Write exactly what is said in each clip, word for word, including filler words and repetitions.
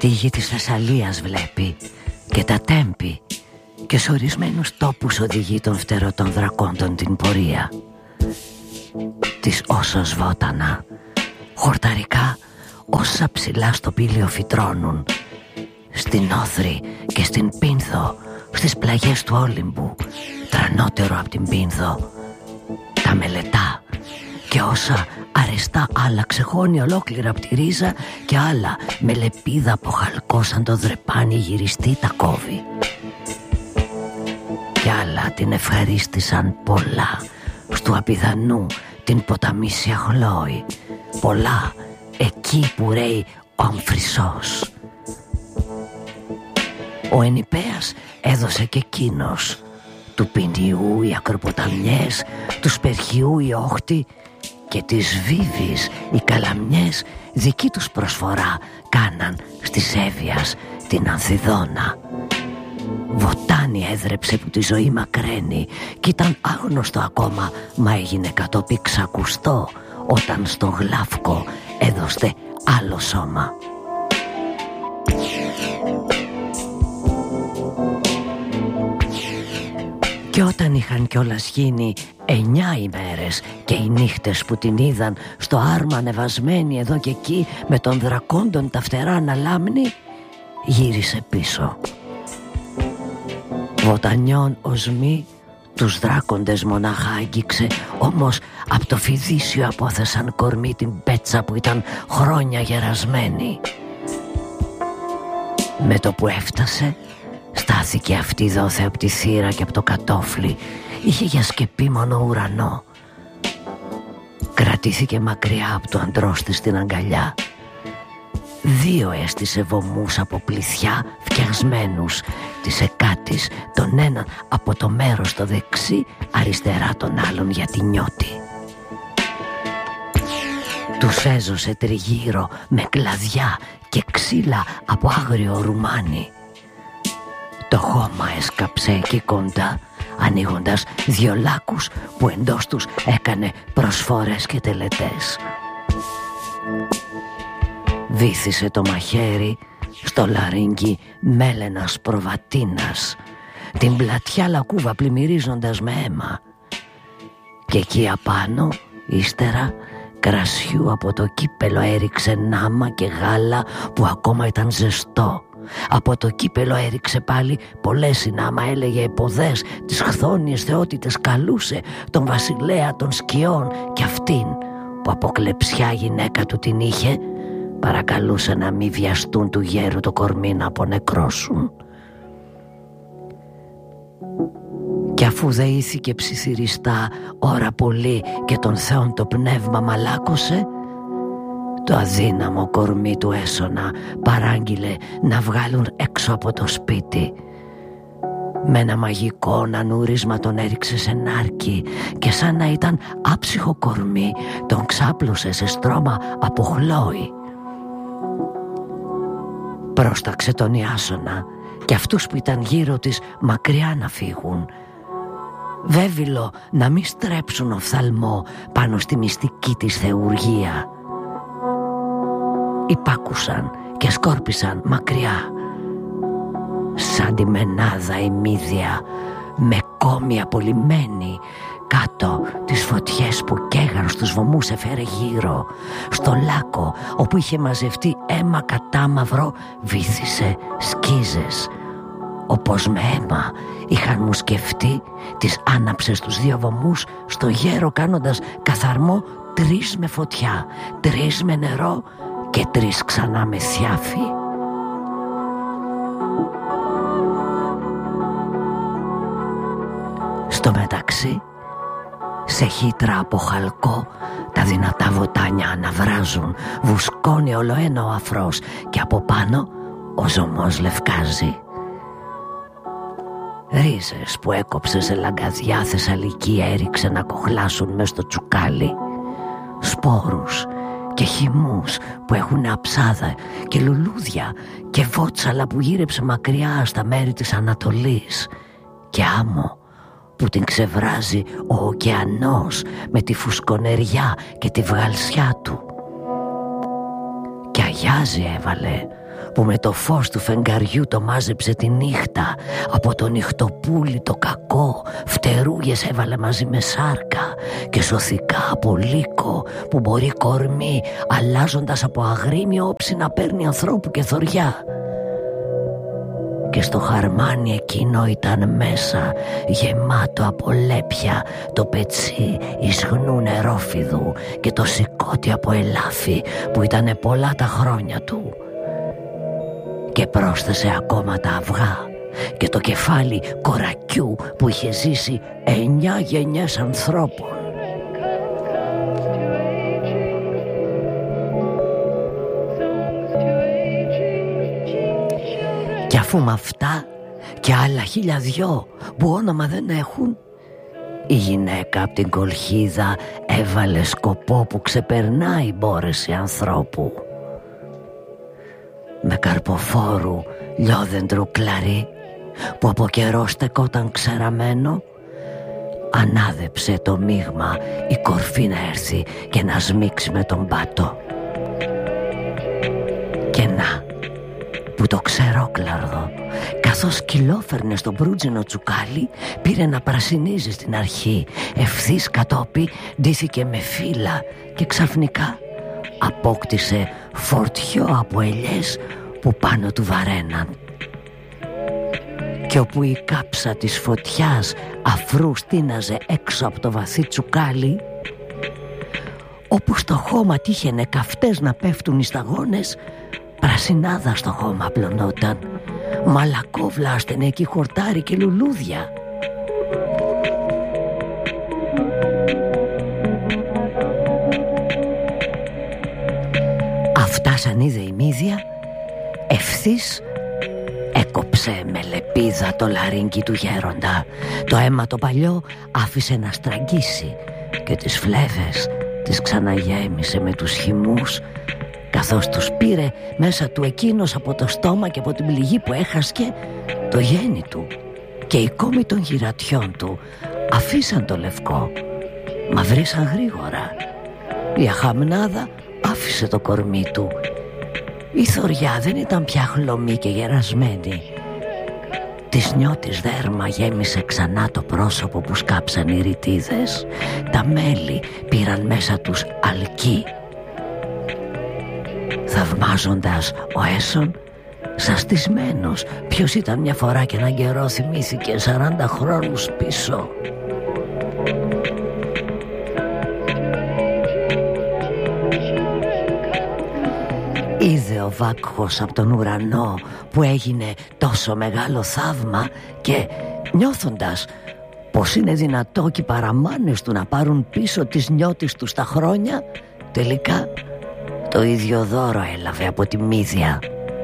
τη γη της Θεσσαλίας βλέπει και τα τέμπη, και σε ορισμένους τόπους οδηγεί των φτερωτών δρακόντων την πορεία. Της όσος βότανα, χορταρικά όσα ψηλά στο πήλιο φυτρώνουν, στην Όθρη και στην Πίνθο, στις πλαγιές του Όλυμπου, τρανότερο απ' την Πίνθο, τα μελετά, και όσα αρεστά άλλα ξεχώνει ολόκληρα απ' τη ρίζα, και άλλα με λεπίδα από χαλκό σαν το δρεπάνι γυριστή τα κόβει. Κι άλλα την ευχαρίστησαν πολλά στου απιδανού την ποταμίσια χλόη, πολλά εκεί που ρέει ο Αμφρισσός. Ο Ενιπέας έδωσε και εκείνος, του Ποινιού οι ακροποταμιές, του Σπερχιού η όχτη, και της Βίβης οι καλαμιές δική τους προσφορά κάναν στις Εύβοιας την Ανθιδόνα. Βοτάνη έδρεψε που τη ζωή μακραίνει, κι ήταν άγνωστο ακόμα, μα έγινε κατόπι ξακουστό όταν στο Γλάφκο έδωστε άλλο σώμα. Και όταν είχαν κιόλας γίνει εννιά ημέρες και οι νύχτες που την είδαν στο άρμα ανεβασμένη εδώ και εκεί με τον δρακόντον τα φτερά να λάμνει, γύρισε πίσω. Βοτανιών οσμοί τους δράκοντες μονάχα άγγιξε, όμως απ' το φιδίσιο απόθεσαν κορμί την πέτσα που ήταν χρόνια γερασμένη. Με το που έφτασε, στάθηκε αυτή δόθε από τη θύρα και από το κατόφλι. Είχε για σκεπή μόνο ουρανό. Κρατήθηκε μακριά από το αντρός της την αγκαλιά. Δύο έστησε βωμούς από πληθιά φτιασμένους, της εκάτης τον έναν από το μέρος το δεξί, αριστερά τον άλλον για τη νιώτη. Τους έζωσε τριγύρω με κλαδιά και ξύλα από άγριο ρουμάνι. Το χώμα έσκαψε εκεί κοντά, ανοίγοντας δυο λάκους που εντός τους έκανε προσφορές και τελετές. Βύθισε το μαχαίρι στο λαρύγγι μέλαινας προβατίνας, την πλατιά λακκούβα πλημμυρίζοντας με αίμα. Και εκεί απάνω, ύστερα, κρασιού από το κύπελο έριξε νάμα και γάλα που ακόμα ήταν ζεστό. Από το κύπελο έριξε πάλι πολλές συνάμα, έλεγε εποδές, τις χθόνιες θεότητες καλούσε, τον βασιλέα των σκιών, και αυτήν που από κλεψιά γυναίκα του την είχε, παρακαλούσε να μη βιαστούν του γέρου το κορμί να απονεκρώσουν. Κι αφού δεήθηκε ψιθυριστά ώρα πολύ και τον Θεόν το πνεύμα μαλάκωσε, το αδύναμο κορμί του έσωνα παράγγειλε να βγάλουν έξω από το σπίτι. Με ένα μαγικό νανούρισμα τον έριξε σε νάρκη και σαν να ήταν άψυχο κορμί τον ξάπλωσε σε στρώμα από χλόι. Πρόσταξε τον Ιάσονα και αυτούς που ήταν γύρω της μακριά να φύγουν. Βέβηλο να μη στρέψουν οφθαλμό πάνω στη μυστική της θεουργία. Υπάκουσαν και σκόρπισαν μακριά, σαν τη μενάδα η μύδια με κόμη απολυμμένη, κάτω τις φωτιές που καίγαν στους βωμούς εφέρε γύρω. Στο λάκκο όπου είχε μαζευτεί αίμα κατάμαυρο βύθισε σκίζες. Όπως με αίμα είχαν μου σκεφτεί, τις άναψε στους δύο βωμούς στο γέρο, κάνοντας καθαρμό τρεις με φωτιά, τρεις με νερό και τρεις ξανά με θιάφι. Στο μεταξύ, σε χύτρα από χαλκό, τα δυνατά βοτάνια αναβράζουν, βουσκώνει ολοένα ο αφρός και από πάνω ο ζωμός λευκάζει. Ρίζες που έκοψε σε λαγκαδιά θεσσαλική έριξε να κοχλάσουν μες στο τσουκάλι. Σπόρους και χυμούς που έχουν αψάδα και λουλούδια και βότσαλα που γύρεψε μακριά στα μέρη της Ανατολής, και άμμο που την ξεβράζει ο ωκεανός με τη φουσκονεριά και τη βγαλσιά του. Και αγιάζει έβαλε που με το φως του φεγγαριού το μάζεψε τη νύχτα, από το νυχτοπούλι το κακό φτερούγες έβαλε μαζί με σάρκα και σωθικά από λύκο που μπορεί κορμί αλλάζοντας από αγρίμιο όψη να παίρνει ανθρώπου και θωριά. Και στο χαρμάνι εκείνο ήταν μέσα, γεμάτο από λέπια, το πετσί ισχνού νερόφιδου και το σηκώτη από ελάφι που ήτανε πολλά τα χρόνια του. Και πρόσθεσε ακόμα τα αυγά και το κεφάλι κορακιού που είχε ζήσει εννιά γενιές ανθρώπων. Και αφού με αυτά και άλλα χίλια δυο που όνομα δεν έχουν, η γυναίκα απ' την κολχίδα έβαλε σκοπό που ξεπερνάει μπόρεση ανθρώπου. Με καρποφόρου λιόδεντρου κλαρί που από καιρό στεκόταν ξεραμένο, ανάδεψε το μείγμα η κορφή να έρθει και να σμίξει με τον πάτο. Και να που το ξερόκλαρδο, καθώς κυλόφερνε στο μπρούτζινο τσουκάλι, πήρε να πρασινίζει στην αρχή. Ευθύς κατόπι ντύθηκε με φύλλα και ξαφνικά απόκτησε φορτιό από ελιές που πάνω του βαρέναν. Και όπου η κάψα της φωτιάς αφρού στείναζε έξω από το βαθύ τσουκάλι, όπου στο χώμα τύχαινε καυτές να πέφτουν οι σταγόνες, πρασινάδα στο χώμα πλωνόταν, μαλακόβλα άστενε εκεί χορτάρι και λουλούδια. Αυτά σαν είδε η μύδια, ευθύς έκοψε με λεπίδα το λαρίνκι του γέροντα. Το αίμα το παλιό άφησε να στραγγίσει και τις φλέβες τις ξαναγέμισε με τους χυμούς, καθώς τους πήρε μέσα του εκείνος από το στόμα και από την πληγή που έχασκε το γέννη του. Και οι κόμοι των γυρατιών του αφήσαν το λευκό, μαυρίσαν γρήγορα. Η αχαμνάδα άφησε το κορμί του. Η θωριά δεν ήταν πια χλωμή και γερασμένη. Της νιώτης δέρμα γέμισε ξανά το πρόσωπο που σκάψαν οι ρητίδες. Τα μέλη πήραν μέσα τους αλκή. Θαυμάζοντας ο Έσον, σαστισμένος ποιος ήταν μια φορά και έναν καιρό, θυμήθηκε σαράντα χρόνους πίσω. Είδε ο Βάκχος από τον ουρανό που έγινε τόσο μεγάλο θαύμα και νιώθοντας πως είναι δυνατό και οι παραμάνες του να πάρουν πίσω τις νιώτης του στα χρόνια, τελικά το ίδιο δώρο έλαβε από τη μύδια.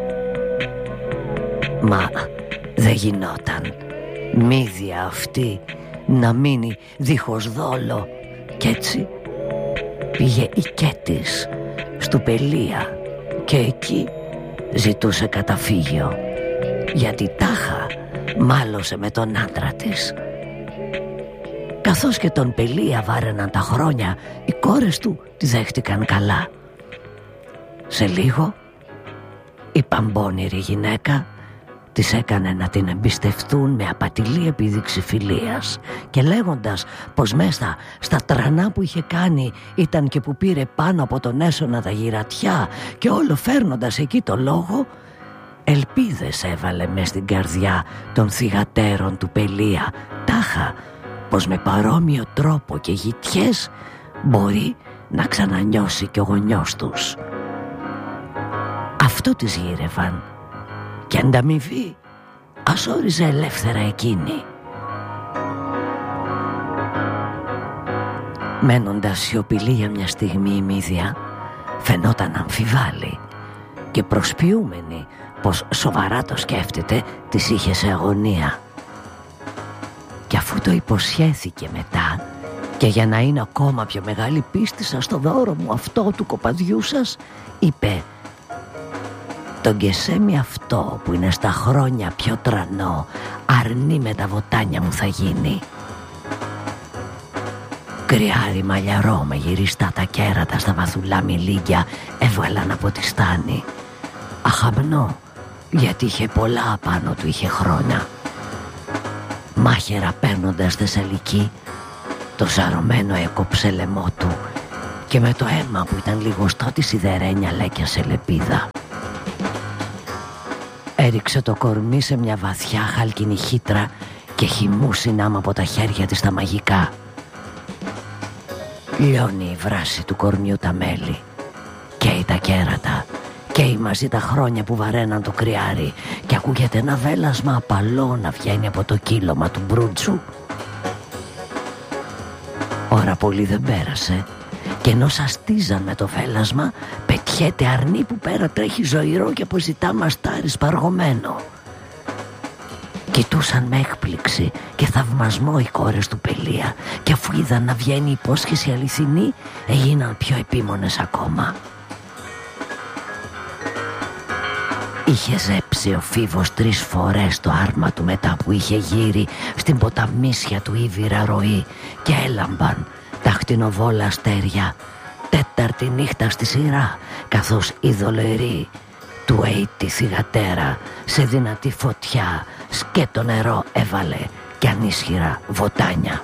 Μα δεν γινόταν μύδια αυτή να μείνει δίχως δόλο, κι έτσι πήγε η Κέτης στου Πελία και εκεί ζητούσε καταφύγιο, γιατί τάχα μάλωσε με τον άντρα της. Καθώς και τον Πελία βάραιναν τα χρόνια, οι κόρες του τη δέχτηκαν καλά. Σε λίγο η παμπώνηρη γυναίκα της έκανε να την εμπιστευτούν με απατηλή επίδειξη φιλίας και λέγοντας πως μέσα στα τρανά που είχε κάνει ήταν και που πήρε πάνω από τον Έσονα τα γυρατιά και όλο φέρνοντας εκεί το λόγο, ελπίδες έβαλε μες στην καρδιά των θυγατέρων του Πελία, τάχα πως με παρόμοιο τρόπο και γητιές μπορεί να ξανανιώσει και ο γονιός τους. Αυτό τις γύρευαν και ανταμοιβή ας όριζε ελεύθερα εκείνη. Μένοντας σιωπηλή για μια στιγμή η μύδια, φαινόταν αμφιβάλλη και προσποιούμενη πως σοβαρά το σκέφτεται, της είχε σε αγωνία. Και αφού το υποσχέθηκε μετά, και για να είναι ακόμα πιο μεγάλη πίστη σας στο δώρο μου αυτό του κοπαδιού σας, είπε: «Το γκεσέμι αυτό που είναι στα χρόνια πιο τρανό, αρνί με τα βοτάνια μου θα γίνει. Κρυάρι μαλλιαρό με γυριστά τα κέρατα στα βαθουλά μιλίγκια έβγαλαν από τη στάνη. Αχ, αχαμνό, γιατί είχε πολλά απάνω του, είχε χρόνια. Μάχαιρα παίρνοντας Θεσσαλική, το σαρωμένο έκοψε λαιμό του και με το αίμα που ήταν λιγοστό τη σιδερένια λέκιασε λεπίδα. Έριξε το κορμί σε μια βαθιά χάλκινη χύτρα και χυμού συνάμα από τα χέρια της τα μαγικά. Λιώνει η βράση του κορμιού τα μέλη, καίει τα κέρατα, καίει μαζί τα χρόνια που βαραίναν το κρυάρι και ακούγεται ένα βέλασμα απαλό να βγαίνει από το κύλωμα του μπρούτσου. Ώρα πολύ δεν πέρασε και ενώ σαστίζαν με το βέλασμα, πετιέται αρνί που πέρα τρέχει ζωηρό και αποζητά μαστάρι σπαργωμένο. Κοιτούσαν με έκπληξη και θαυμασμό οι κόρες του Πελία και αφού είδαν να βγαίνει υπόσχεση αληθινή, έγιναν πιο επίμονες ακόμα. Είχε ζέψει ο Φίβος τρεις φορές το άρμα του μετά που είχε γύρει στην ποταμίσια του Ήβυρα ροή και έλαμπαν τα χτινοβόλα αστέρια τέταρτη νύχτα στη σειρά, καθώς η δολερή του αίει τη θυγατέρα σε δυνατή φωτιά σκέτο νερό έβαλε και ανίσχυρα βοτάνια.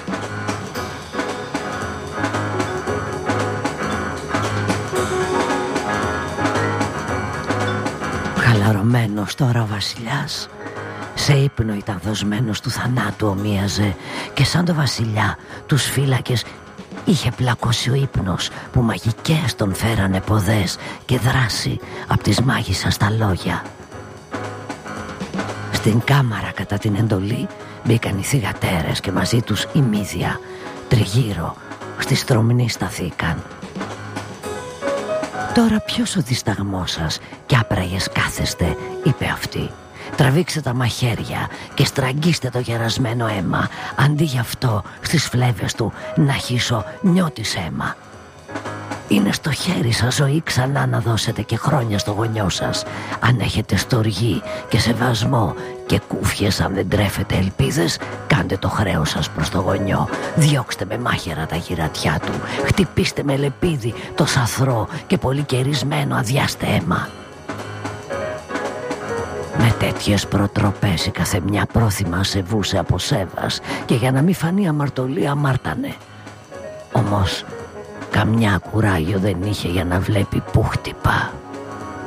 Χαλαρωμένος τώρα ο βασιλιάς σε ύπνο ήταν δοσμένος του θανάτου ομοίαζε και σαν το βασιλιά τους φύλακες είχε πλακώσει ο ύπνος που μαγικές τον φέρανε ποδές και δράση απ' τις μάγισσας τα λόγια. Στην κάμαρα κατά την εντολή μπήκαν οι θυγατέρες και μαζί τους η μύδια τριγύρω στη στρομνή σταθήκαν. «Τώρα ποιος ο δισταγμός σας κι άπραγες κάθεστε», είπε αυτή. «Τραβήξτε τα μαχαίρια και στραγγίστε το γερασμένο αίμα, αντί γι' αυτό στις φλέβες του να χύσω νιώτης αίμα. Είναι στο χέρι σας ζωή ξανά να δώσετε και χρόνια στο γονιό σας. Αν έχετε στοργή και σεβασμό και κούφιες αν δεν τρέφετε ελπίδες, κάντε το χρέος σας προς το γονιό. Διώξτε με μάχαιρα τα γυρατιά του, χτυπήστε με λεπίδι το σαθρό και πολύ κερισμένο αδειάστε αίμα». Με τέτοιες προτροπές η καθεμιά πρόθυμα σεβούσε από σέβας και για να μην φανεί αμαρτωλία μάρτανε. Όμως καμιά κουράγιο δεν είχε για να βλέπει που χτυπά.